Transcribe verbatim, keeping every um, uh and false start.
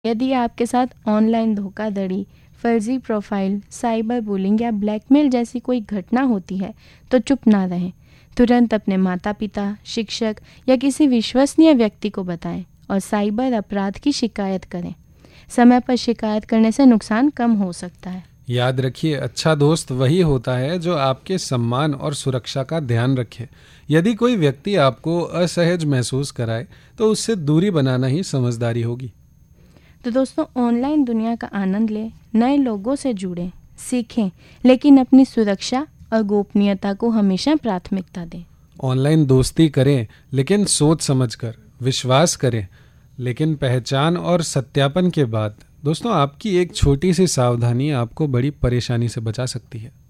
यदि आपके साथ ऑनलाइन धोखाधड़ी, फर्जी प्रोफाइल, साइबर बुलिंग या ब्लैकमेल जैसी कोई घटना होती है तो चुप ना रहें। तुरंत अपने माता पिता, शिक्षक या किसी विश्वसनीय व्यक्ति को बताएं और साइबर अपराध की शिकायत करें। समय पर शिकायत करने से नुकसान कम हो सकता है। याद रखिए, अच्छा दोस्त वही होता है जो आपके सम्मान और सुरक्षा का ध्यान रखे। यदि कोई व्यक्ति आपको असहज महसूस कराए तो उससे दूरी बनाना ही समझदारी होगी। तो दोस्तों, ऑनलाइन दुनिया का आनंद लें, नए लोगों से जुड़ें, सीखें, लेकिन अपनी सुरक्षा और गोपनीयता को हमेशा प्राथमिकता दें। ऑनलाइन दोस्ती करें लेकिन सोच समझकर, विश्वास करें लेकिन पहचान और सत्यापन के बाद। दोस्तों, आपकी एक छोटी सी सावधानी आपको बड़ी परेशानी से बचा सकती है।